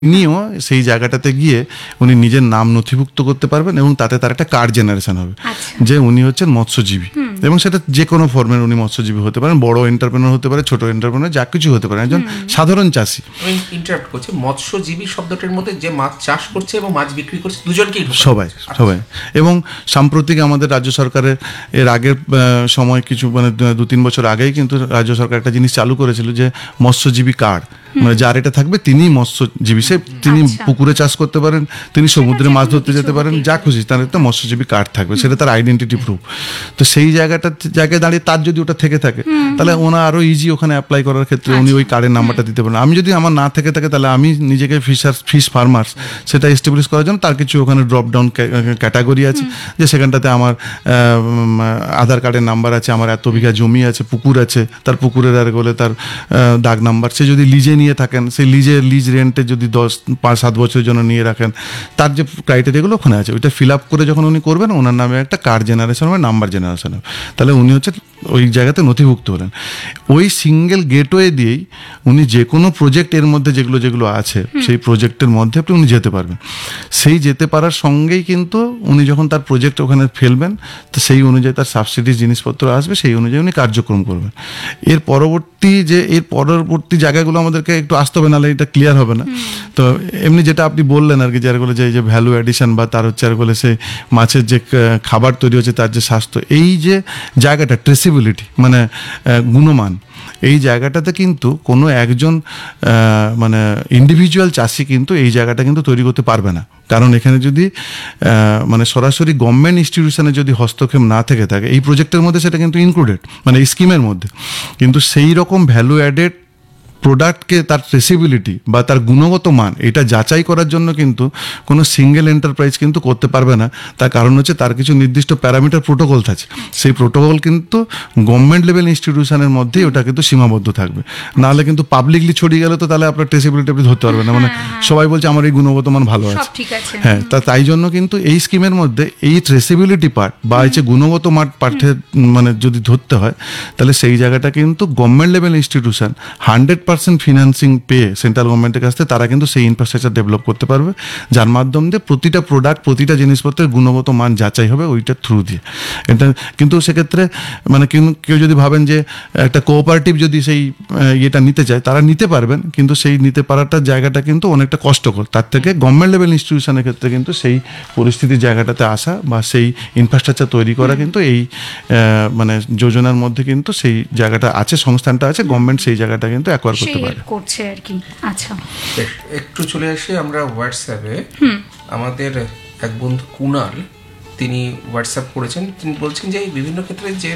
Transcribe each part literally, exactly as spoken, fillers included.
নিয়েও সেই জায়গাটাতে গিয়ে উনি নিজের নাম নথিভুক্ত করতে পারবেন এবং তাতে তার একটা কার্ড জেনারেশন হবে যে উনি হচ্ছেন মৎস্যজীবী, এবং সেটা যে কোনো ফর্মের উনি মৎস্যজীবী হতে পারেন, বড় এন্টারপ্রেনার হতে পারে, ছোট এন্টারপ্রেনার, যা কিছু হতে পারে, একজন সাধারণ চাষি। আমি ইন্টারাপ্ট করছি, মৎস্যজীবী শব্দটার মধ্যে যে মাছ চাষ করছে এবং মাছ বিক্রি করছে দুজনকেই সবাই সবাই এবং সাম্প্রতিক আমাদের রাজ্য সরকারের এর আগের সময় কিছু মানে দু তিন বছর আগেই কিন্তু রাজ্য সরকার একটা জিনিস চালু করেছিল যে মৎস্যজীবী কার্ড, মানে যার এটা থাকবে তিনি মৎস্যজীবী, সে তিনি পুকুরে চাষ করতে পারেন, তিনি সমুদ্রে মাছ ধরতে যেতে পারেন, যা খুশি তার একটা মৎস্যজীবী কার্ড থাকবে, সেটা তার আইডেন্টিটি প্রুফ। তো সেই জায়গাটা জায়গায় দাঁড়িয়ে তার যদি ওটা থেকে থাকে তাহলে ওনার আরো ইজি ওখানে অ্যাপ্লাই করার ক্ষেত্রে উনি ওই কার্ডের নাম্বারটা দিতে পারেন। আমি যদি আমার না থেকে থাকে তাহলে আমি নিজেকে ফিশার ফিশ ফার্মার্স সেটা এস্টাবলিশ করার জন্য তার কিছু ওখানে ড্রপ ডাউন ক্যাটাগরি আছে, যে সেখানটাতে আমার আধার কার্ডের নাম্বার আছে, আমার এত বিঘা জমি আছে, পুকুর আছে, তার পুকুরের আর বলে তার দাগ নাম্বার, সে যদি লিজে নিয়ে থাকেন সেই লিজে লিজ রেন্টে যদি দশ পাঁচ সাত বছরের জন্য নিয়ে রাখেন, তার যে ক্রাইটেরিয়াগুলো ওখানে আছে ওইটা ফিল আপ করে যখন উনি করবেন ওনার নামে একটা কার্ড জেনারেশন হবে, নাম্বার জেনারেশন হবে, তাহলে উনি হচ্ছে ওই জায়গাতে নথিভুক্ত হলেন। ওই সিঙ্গেল গেটওয়ে দিয়েই উনি যে কোনো প্রজেক্ট এর মধ্যে যেগুলো যেগুলো আছে সেই প্রজেক্টের মধ্যে আপনি উনি যেতে পারবেন। সেই যেতে পারার সঙ্গেই কিন্তু উনি যখন তার প্রজেক্ট ওখানে ফেলবেন তো সেই অনুযায়ী তার সাবসিডি জিনিসপত্র আসবে, সেই অনুযায়ী উনি কার্যক্রম করবেন। এর পরবর্তী যে এর পরবর্তী জায়গাগুলো আমাদেরকে একটু আসতে হবে, নাহলে এটা ক্লিয়ার হবে না। তো এমনি যেটা আপনি বললেন আর কি, যার বলে যে এই যে ভ্যালু অ্যাডিশন বা তার হচ্ছে আর বলে সেই মাছের যে খাবার তৈরি হচ্ছে তার যে স্বাস্থ্য, এই যে জায়গাটা ট্রেসিবিলিটি মানে গুণমান, এই জায়গাটাতে কিন্তু কোনো একজন মানে ইন্ডিভিজুয়াল চাষি কিন্তু এই জায়গাটা কিন্তু তৈরি করতে পারবে না। কারণ এখানে যদি মানে সরাসরি গভর্নমেন্ট ইনস্টিটিউশনে যদি হস্তক্ষেপ না থেকে থাকে, এই প্রজেক্টের মধ্যে সেটা কিন্তু ইনক্লুডেড মানে এই স্কিমের মধ্যে, কিন্তু সেই রকম ভ্যালু অ্যাডেড প্রোডাক্টকে তার ট্রেসিবিলিটি বা তার গুণগত মান এটা যাচাই করার জন্য কিন্তু কোনো সিঙ্গেল এন্টারপ্রাইজ কিন্তু করতে পারবে না। তার কারণ হচ্ছে তার কিছু নির্দিষ্ট প্যারামিটার প্রোটোকল আছে, সেই প্রোটোকল কিন্তু গভর্নমেন্ট লেভেল ইনস্টিটিউশনের মধ্যেই ওটা কিন্তু সীমাবদ্ধ থাকবে, নাহলে কিন্তু পাবলিকলি ছড়িয়ে গেলে তো তাহলে আপনার ট্রেসিবিলিটি আপনি ধরতে পারবেন না, মানে সবাই বলছে আমার এই গুণগত মান ভালো আছে, হ্যাঁ, তা তাই জন্য কিন্তু এই স্কিমের মধ্যে এই ট্রেসিবিলিটি পার্ট বা এই যে গুণগত মান পার্টের মানে যদি ধরতে হয় তাহলে সেই জায়গাটা কিন্তু government level institution hundred percent financing পেয়ে সেন্ট্রাল গভর্নমেন্টের কাছ থেকে তারা কিন্তু সেই ইনফ্রাস্ট্রাকচার ডেভেলপ করতে পারবে, যার মাধ্যম দিয়ে প্রতিটা প্রোডাক্ট প্রতিটা জিনিসপত্রের গুণগত মান যাচাই হবে ওইটার থ্রু দিয়ে। এটা কিন্তু সেক্ষেত্রে মানে কেউ যদি ভাবেন যে একটা কোঅপারেটিভ যদি সেই ইয়েটা নিতে চায় তারা নিতে পারবেন, কিন্তু সেই নিতে পারাটার জায়গাটা কিন্তু অনেকটা কষ্টকর। তার থেকে গভর্নমেন্ট লেভেল ইনস্টিটিউশনের ক্ষেত্রে কিন্তু সেই পরিস্থিতির জায়গাটাতে আসা বা সেই ইনফ্রাস্ট্রাকচার তৈরি করা কিন্তু এই মানে যোজনার মধ্যে কিন্তু সেই জায়গাটা আছে, সংস্থানটা আছে, গভর্নমেন্ট সেই জায়গাটা কিন্তু অ্যাকোয়ার করছে আর কি। আচ্ছা, একটু চলে আসি আমরা হোয়াটসঅ্যাপে। আমাদের এক বন্ধু কুণাল তিনি হোয়াটসঅ্যাপ করেছেন, তিনি বলছেন যে বিভিন্ন ক্ষেত্রে যে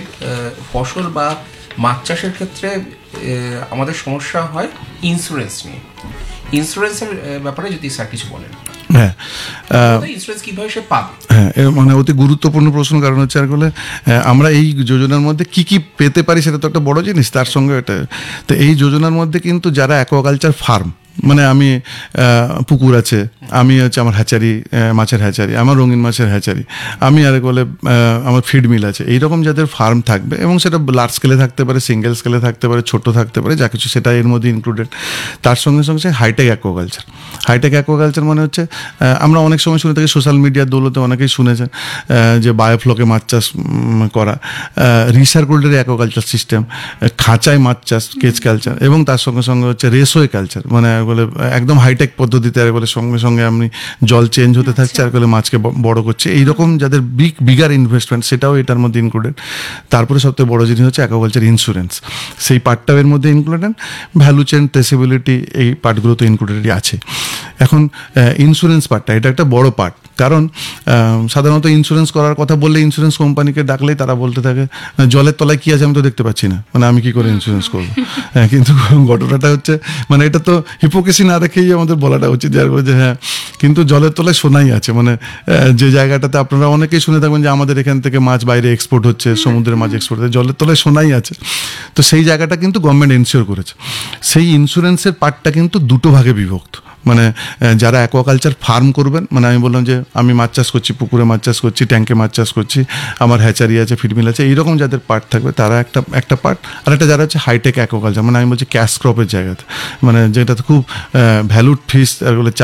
ফসল বা মাছ চাষের ক্ষেত্রে আমাদের সমস্যা হয় ইন্স্যুরেন্স নিয়ে, ইন্স্যুরেন্সের ব্যাপারে যদি স্যার কিছু বলেন। হ্যাঁ, ইন্স্যুরেন্স কিভাবে সে পাবে? হ্যাঁ, মানে অতি গুরুত্বপূর্ণ প্রশ্ন। কারণ হচ্ছে আর বলে আমরা এই যোজনার মধ্যে কি কি পেতে পারি সেটা তো একটা বড় জিনিস, তার সঙ্গে এটা তো এই যোজনার মধ্যে কিন্তু যারা অ্যাকোয়াকালচার ফার্ম মানে আমি পুকুর আছে, আমি হচ্ছে আমার হ্যাচারি মাছের হ্যাচারি, আমার রঙিন মাছের হ্যাচারি, আমি আর বলে আমার ফিড মিল আছে, এইরকম যাদের ফার্ম থাকবে এবং সেটা লার্জ স্কেলে থাকতে পারে, সিঙ্গেল স্কেলে থাকতে পারে, ছোট থাকতে পারে, যা কিছু সেটা এর মধ্যে ইনক্লুডেড। তার সঙ্গে সঙ্গে হাইটেক অ্যাকোয়াকালচার। হাইটেক অ্যাকোয়াকালচার মানে হচ্ছে আমরা অনেক সময় শুনে থাকি, সোশ্যাল মিডিয়ার দৌলতে অনেকেই শুনেছেন যে বায়োফ্লকে মাছ চাষ করা, রিসার্কুলেটরি অ্যাকোয়াকালচার সিস্টেম, খাঁচায় মাছ চাষ কেজ কালচার, এবং তার সঙ্গে সঙ্গে হচ্ছে রেসওয়ে কালচার মানে বলে একদম হাইটেক পদ্ধতিতে আর বলে সঙ্গে সঙ্গে আপনি জল চেঞ্জ হতে থাকছে আর বলে মাছকে বড় করছে, এইরকম যাদের বিগ বিগার ইনভেস্টমেন্ট সেটাও এটার মধ্যে ইনক্লুডেড। তারপরে সবথেকে বড় জিনিস হচ্ছে অ্যাকোয়াকালচার ইন্স্যুরেন্স, সেই পার্টটাও এর মধ্যে ইনক্লুডেড, ভ্যালু চেন ট্রেসিবিলিটি এই পার্টগুলো তো ইনক্লুডেডই আছে। এখন ইন্স্যুরেন্স পার্টটা এটা একটা বড় পার্ট, কারণ সাধারণত ইন্স্যুরেন্স করার কথা বললে ইন্স্যুরেন্স কোম্পানিকে ডাকলেই তারা বলতে থাকে জলের তলায় কী আছে আমি তো দেখতে পাচ্ছি না, মানে আমি কী করে ইন্স্যুরেন্স করবো। হ্যাঁ, কিন্তু ঘটনাটা হচ্ছে মানে এটা তো হিপোক্রেসি না রেখেই আমাদের বলাটা উচিত যে হ্যাঁ কিন্তু জলের তলায় সোনাই আছে, মানে যে জায়গাটাতে আপনারা অনেকেই শুনে থাকবেন যে আমাদের এখান থেকে মাছ বাইরে এক্সপোর্ট হচ্ছে, সমুদ্রের মাছ এক্সপোর্ট হচ্ছে, জলের তলায় সোনাই আছে। তো সেই জায়গাটা কিন্তু গভর্নমেন্ট ইনশিওর করেছে। সেই ইন্স্যুরেন্সের পার্টটা কিন্তু দুটো ভাগে বিভক্ত, মানে আহ, যারা অ্যাকোয়াকালচার ফার্ম করবেন, মানে আমি বললাম যে আমি মাছ চাষ করছি, পুকুরে মাছ চাষ করছি, ট্যাঙ্কে মাছ চাষ করছি, আমার হ্যাচারি আছে, ফিডমিল আছে, এইরকম যাদের পার্ট থাকবে তারা একটা একটা পার্ট। আর একটা যারা হচ্ছে হাইটেক অ্যাকোয়াকালচার, মানে আমি বলছি ক্যাশ ক্রপের জায়গাতে, মানে যেটাতে খুব ভ্যালুড ফিশ,